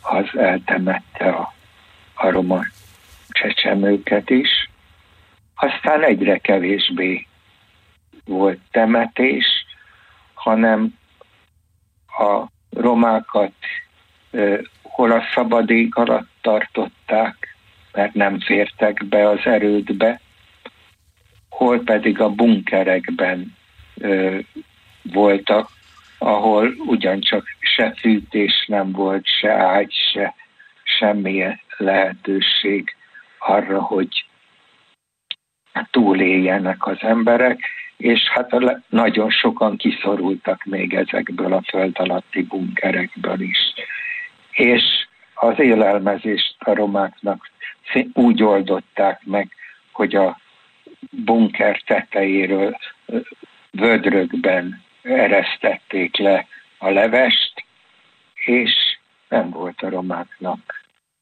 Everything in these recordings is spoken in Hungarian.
az eltemette a roma csecsemőket is. Aztán egyre kevésbé volt temetés, hanem a romákat hol a szabad ég alatt tartották, mert nem fértek be az erődbe, hol pedig a bunkerekben voltak, ahol ugyancsak se fűtés nem volt, se ágy, se semmilyen lehetőség arra, hogy túléljenek az emberek, és hát nagyon sokan kiszorultak még ezekből a föld alatti bunkerekből is. És az élelmezést a romáknak úgy oldották meg, hogy a bunker tetejéről vödrökben eresztették le a levest, és nem volt a romáknak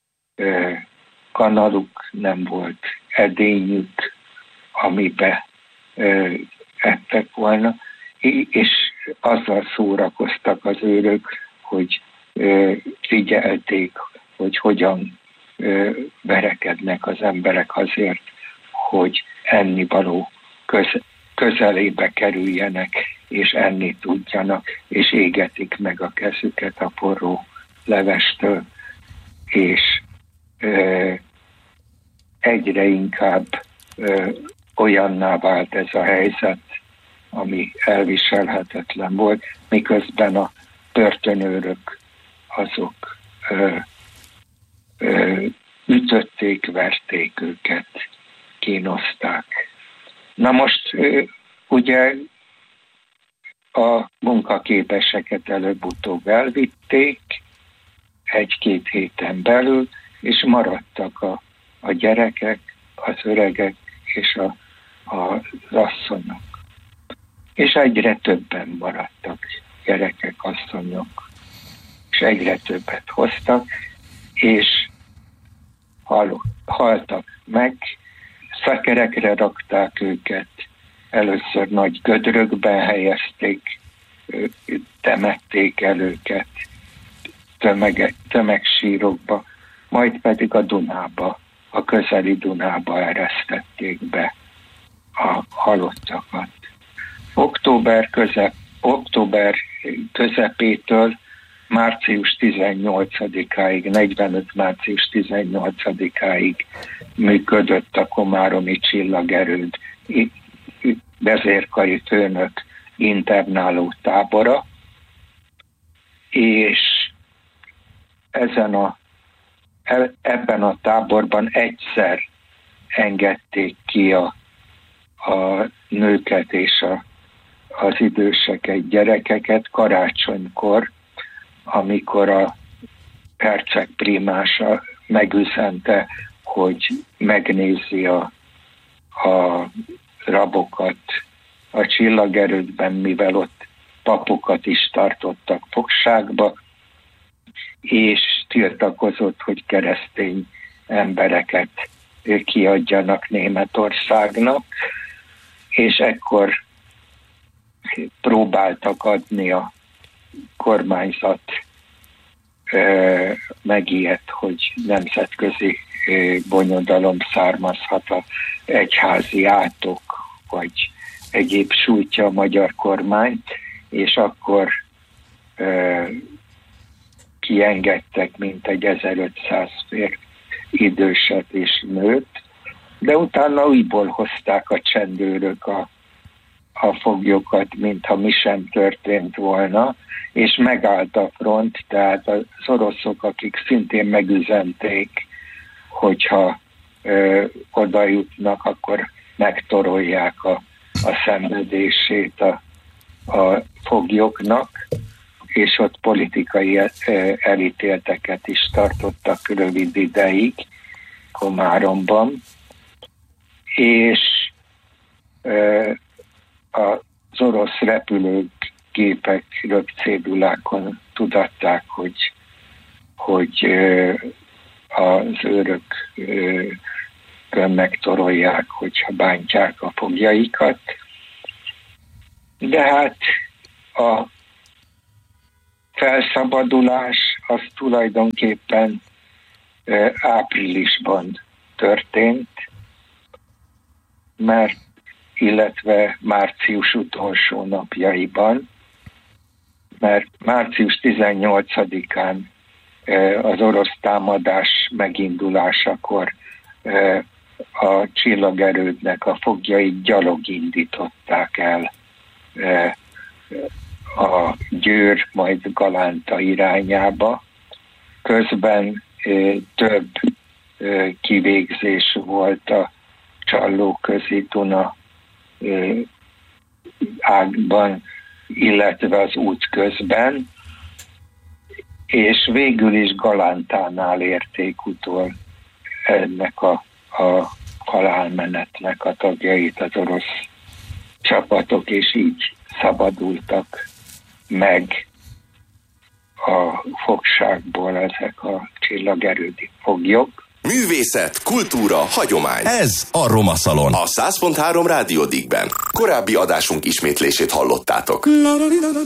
kanaluk, nem volt edényük, amibe ettek volna, és azzal szórakoztak az őrök, hogy figyelték, hogy hogyan verekednek az emberek azért, hogy ennivaló közelébe kerüljenek, és enni tudjanak, és égetik meg a kezüket a forró levestől, és egyre inkább olyanná vált ez a helyzet, ami elviselhetetlen volt, miközben a börtönőrök azok ütötték, verték őket, kínozták. Na most ugye a munkaképeseket előbb-utóbb elvitték 1-2 héten belül, és maradtak a gyerekek, az öregek és az asszonyok. És egyre többen maradtak gyerekek, asszonyok, és egyre többet hoztak, és haltak meg, szekerekre rakták őket, először nagy gödrökben helyezték, temették el őket, tömegsírokba, majd pedig a Dunába, a közeli Dunába eresztették be a halottakat. Október közepétől március 18-áig, 45. március 18-áig működött a komáromi csillagerőd vezérkari főnök internáló tábora, és ebben a táborban egyszer engedték ki a nőket és az időseket, gyerekeket karácsonykor, amikor a herceg primása megüzente, hogy megnézi a rabokat a csillagerődben, mivel ott papokat is tartottak fogságba, és tiltakozott, hogy keresztény embereket kiadjanak Németországnak, és ekkor próbáltak adni a kormányzat megijedt, hogy nemzetközi bonyodalom származhat a egyházi átok, vagy egyéb sújtja a magyar kormányt, és akkor kiengedtek mintegy 1500 időset és nőt, de utána újból hozták a csendőrök a foglyokat, mintha mi sem történt volna, és megállt a front, tehát az oroszok, akik szintén megüzenték, hogyha oda jutnak, akkor megtorolják a szenvedését a foglyoknak, és ott politikai elítélteket is tartottak rövid ideig Komáromban, és az orosz repülőgépek röpcédulákon tudatták, hogy az őrök megtorolják, hogyha bántják a foglyaikat. De hát a felszabadulás az tulajdonképpen áprilisban történt, illetve március utolsó napjaiban, mert március 18-án az orosz támadás megindulásakor a csillagerődnek a foglyait gyalog indították el a Győr, majd Galánta irányába. Közben több kivégzés volt a Csallóközi Duna ágban, illetve az út közben, és végül is Galántánál érték utol ennek a halálmenetnek a tagjait az orosz csapatok, és így szabadultak meg a fogságból ezek a csillagerődi foglyok. Művészet, kultúra, hagyomány. Ez a Roma Szalon. A 100.3 Rádió Digben. Korábbi adásunk ismétlését hallottátok.